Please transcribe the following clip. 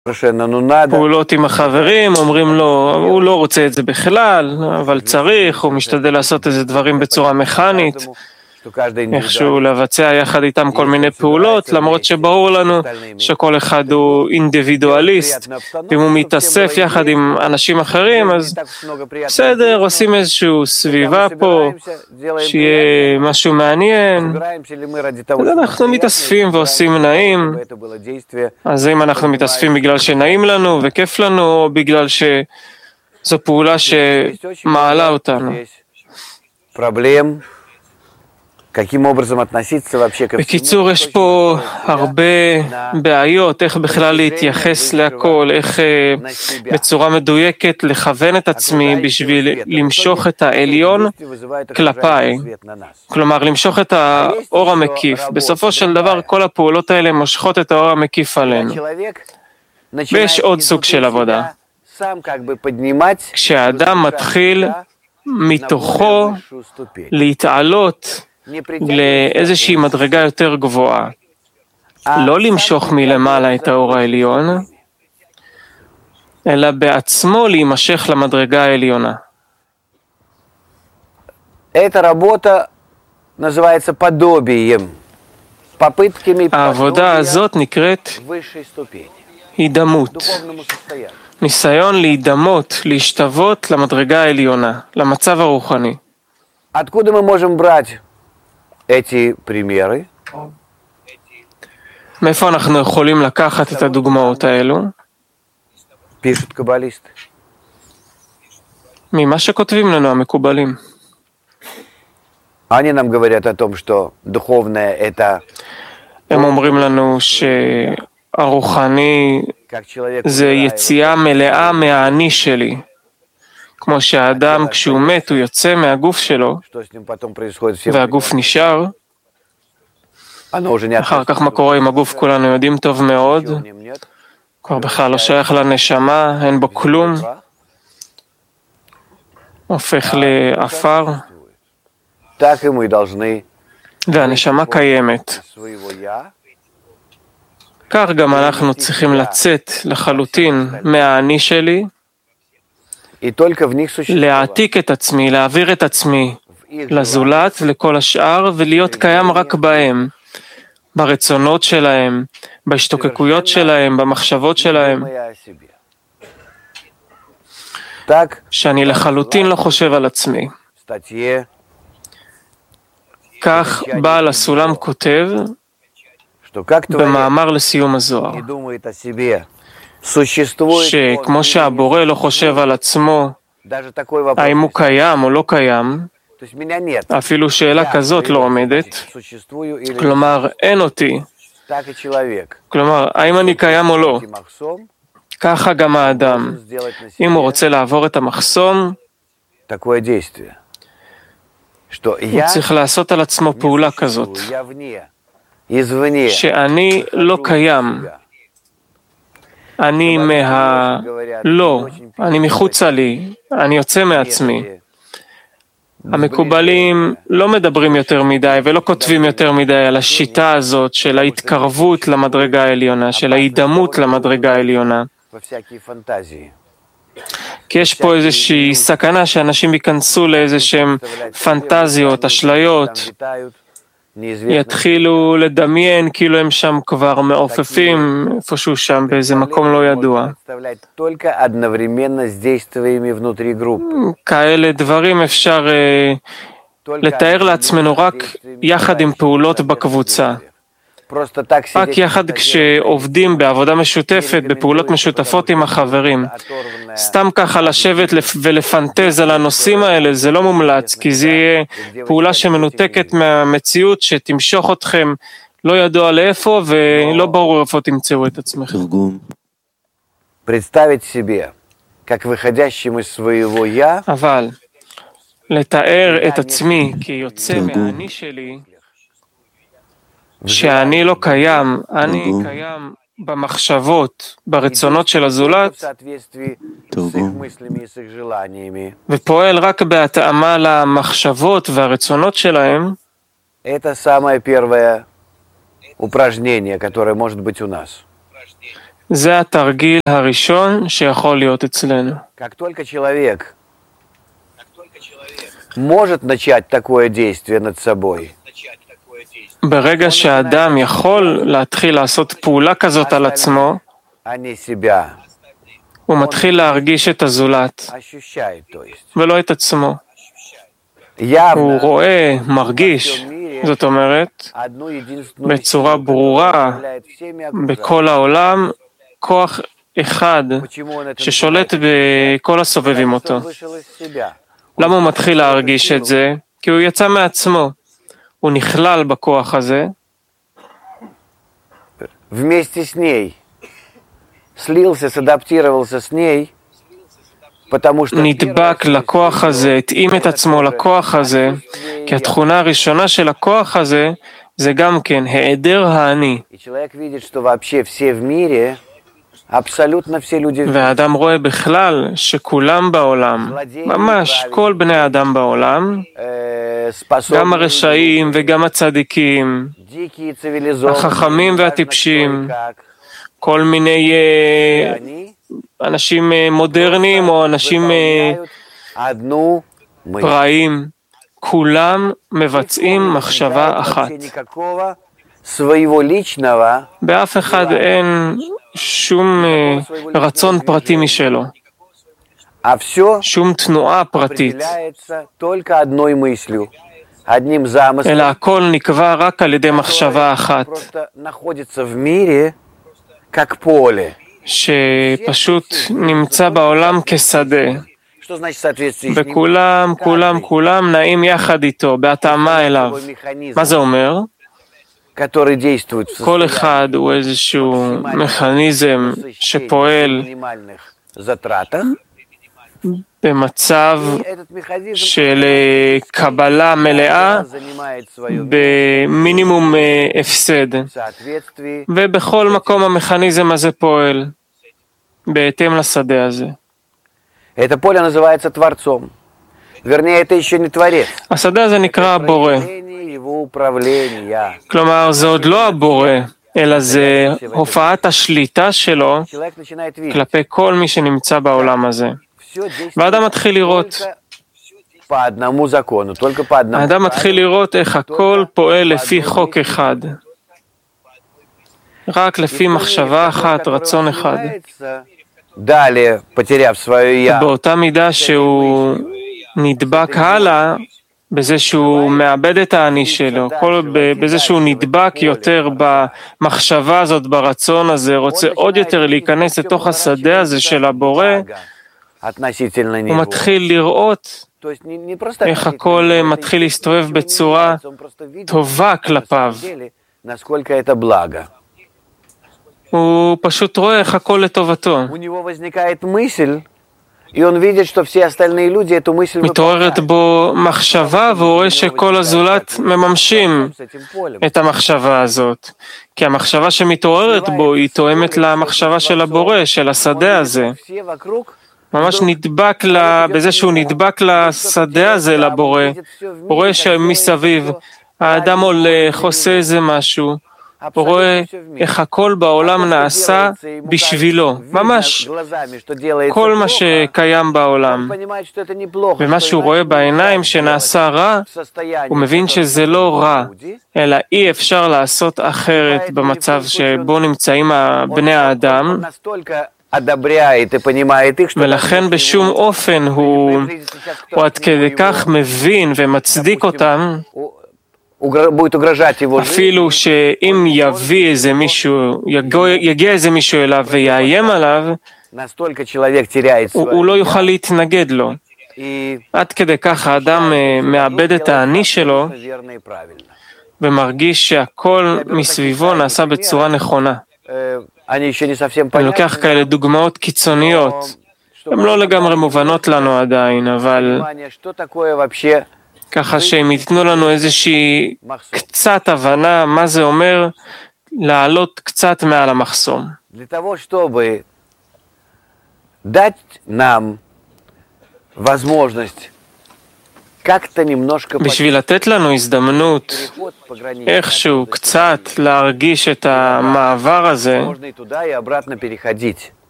פעולות עם החברים, אומרים לו, הוא לא רוצה את זה בכלל, אבל צריך, הוא משתדל לעשות איזה דברים בצורה מכנית, איכשהו לבצע יחד איתם כל מיני פעולות, למרות שברור לנו שכל אחד הוא אינדיבידואליסט, ואם הוא מתאסף יחד עם אנשים אחרים, אז בסדר, עושים איזושהי סביבה פה, שיהיה משהו מעניין, אז אנחנו מתאספים ועושים נעים, אז אם אנחנו מתאספים בגלל שנעים לנו וכיף לנו, או בגלל שזו פעולה שמעלה אותנו. בקיצור, יש פה הרבה בעיות, איך בכלל להתייחס להכל, איך בצורה מדויקת לכוון את עצמי בשביל למשוך את העליון כלפיי, כלומר למשוך את האור המקיף. בסופו של דבר כל הפעולות האלה מושכות את האור המקיף עלינו. ויש עוד סוג של עבודה. כשהאדם מתחיל מתוכו להתעלות לאיזושהי מדרגה יותר גבוהה, לא למשוך מלמעלה את האור העליון, אלא בעצמו להימשך למדרגה העליונה. העבודה הזאת נקראת הידמות, ניסיון להידמות, להשתוות למדרגה העליונה, למצב הרוחני. Откуда мы можем брать эти примеры? מאיפה אנחנו יכולים לקחת את הדוגמאות האלו? Пишут каббалисты. ממה שכותבים לנו המקובלים. Они нам говорят о том, что духовное это הם אומרים לנו שהרוחני זה יציאה מלאה מהאני שלי. כמו שהאדם כשהוא מת הוא יוצא מהגוף שלו והגוף נשאר, אחר כך מה קורה עם הגוף כולנו יודעים טוב מאוד, כבר בכלל לא שייך לנשמה, אין בו כלום, הופך לאפר, והנשמה קיימת. כך גם אנחנו צריכים לצאת לחלוטין מהאני שלי, להעתיק את עצמי, להעביר את עצמי לזולת ולכל השאר, ולהיות קיים רק בהם, ברצונות שלהם, בהשתוקקויות שלהם, במחשבות שלהם. שאני לחלוטין לא חושב על עצמי. כך בעל הסולם כותב במאמר לסיום הזוהר, שכמו שהבורא לא חושב על עצמו, האם הוא קיים או לא קיים, אפילו שאלה כזאת לא עומדת, כלומר אין אותי, כלומר האם אני קיים או לא, ככה גם האדם, אם הוא רוצה לעבור את המחסום, הוא צריך לעשות על עצמו פעולה כזאת, שאני לא קיים, אני לא, אני מחוצה לי, אני יוצא מעצמי. המקובלים לא מדברים יותר מדי ולא כותבים יותר מדי על השיטה הזאת של ההתקרבות למדרגה העליונה, של ההידמות למדרגה העליונה. כי יש פה איזושהי סכנה שאנשים ייכנסו לאיזשהם פנטזיות, אשליות, יתחילו לדמיין כאילו הם שם כבר מעופפים איפשהו שם באיזה מקום לא ידוע. כאלה דברים אפשר לתאר לעצמנו רק יחד עם פעולות בקבוצה. רק יחד כשעובדים בעבודה משותפת, בפעולות משותפות עם החברים. סתם ככה לשבת ולפנטז על הנושאים האלה, זה לא מומלץ, כי זה יהיה פעולה שמנותקת מהמציאות, שתמשוך אתכם לא ידוע לאיפה, ולא ברור איפה תמצאו את עצמכם. אבל לתאר את עצמי כיוצא מהאני שלי, שאני לא קיים, אני קיים במחשבות, ברצונות של הזולת, ופועל רק בהתאמה למחשבות והרצונות שלהם, זה התרגיל הראשון שיכול להיות אצלנו. Как только человек может начать такое действие над собой, ברגע שהאדם יכול להתחיל לעשות פעולה כזאת על עצמו, а не себя, הוא מתחיל להרגיש את הזולת, ощущает, то есть. ולא את עצמו. הוא Явно רואה, מרגיש, זאת אומרת, одну единственную בצורה силу, которая ברורה, управляет всеми окружающими. בכל העולם, כוח אחד Почему он это ששולט בכל הסובבים Потому что אותו. он вышел из себя. למה הוא מתחיל להרגיש את זה? כי הוא יצא מעצמו. הוא נכלל בכוח הזה, Вместе с ней слился, садаптировался с ней, потому что נדבק לכוח הזה, התאים את עצמו לכוח הזה, כי התכונה הראשונה של הכוח הזה זה גם כן היעדר האני. и человек видит, что вообще все в мире, абсолютно все люди в мире, והאדם רואה בכלל שכולם בעולם, ממש כל בני האדם בעולם, способны, גם הרשעים וגם הצדיקים, дикие, цивилизованные, החכמים неважно והטיפשים, кто и как, כל מיני они אנשים מודרניים או אנשים выполняют одну мысль. פראיים, כולם מבצעים מחשבה אחת. Вообще никакого своего личного, באף אחד אין שום רצון פרטי משלו, а все שום תנועה פרטית, определяется только одной мыслью, одним замыслом. אלא הכל נקבע רק על ידי מחשבה אחת, Просто находится в мире как поле. שפשוט נמצא בעולם כשדה, Что значит в соответствии с ним? וכולם, כולם נעים יחד איתו, בהתאמה אליו. Такой механизм, מה זה אומר? который действует в כל אחד הוא איזשהו מכניזם שפועל минимальных затратах. במצב И этот механизм של קבלה מלאה занимает свое במינימום הפסד. в соответствии. ובכל מקום המכניזם הזה פועל, בהתאם לשדה הזה. Это поле называется Творцом. Вернее, это еще не Творец. השדה הזה נקרא הבורא. Проявление его управления. כלומר, זה עוד לא הבורא, אלא זה הופעת השליטה שלו Человек начинает видеть. כלפי כל מי שנמצא בעולם הזה. Все действует והאדם מתחיל לראות, только по одному закону, только по одному. האדם מתחיל לראות איך הכל פועל לפי חוק אחד. רק לפי מחשבה אחת, רצון אחד. Далее, потеряв свое «я», באותה מידה שהוא נדבק הלאה, בזה שהוא מאבד את האני שלו, בזה שהוא נדבק יותר במחשבה הזאת, ברצון הזה, רוצה עוד יותר להיכנס לתוך השדה הזה של הבורא, относительно הוא него. מתחיל לראות То есть не просто איך הכל מתחיל להסתובב בצורה טובה כלפיו. насколько это благо. הוא פשוט רואה איך הכל לטובתו. У него возникает мысль, и он видит, что все остальные люди эту мысль מתעוררת בו מחשבה, והוא רואה שכל הזולת מממשים с этим полем. את המחשבה הזאת. כי המחשבה שמתעוררת בו היא תואמת למחשבה של הבורא, של השדה הזה. Все вокруг ממש נדבק בזה שהוא נדבק לשדה הזה, לבורא. הוא רואה שמסביב האדם הולך, עושה איזה משהו. הוא רואה איך הכל בעולם נעשה בשבילו, ממש כל מה שקיים בעולם. ומה שהוא רואה בעיניים שנעשה רע, הוא מבין שזה לא רע, אלא אי אפשר לעשות אחרת במצב שבו נמצאים בני האדם, ולכן בשום אופן הוא עד כדי כך מבין ומצדיק אותם, будет угрожать его אפילו שאם יגיע איזה מישהו אליו ויאיים עליו, настолько человек теряет הוא לא יוכל להתנגד לו. עד כדי כך האדם מאבד את האני שלו верно и правильно. ומרגיש שהכל מסביבו נעשה בצורה נכונה. Они еще не совсем אני לוקח כאלה דוגמאות קיצוניות, הן לא לגמרי מובנות לנו עדיין, אבל что такое вообще ככה שהם ייתנו לנו איזושהי קצת הבנה מה זה אומר לעלות קצת מעל המחסום. для того, чтобы дать нам возможность בשביל לתת לנו הזדמנות איכשהו קצת להרגיש את המעבר הזה,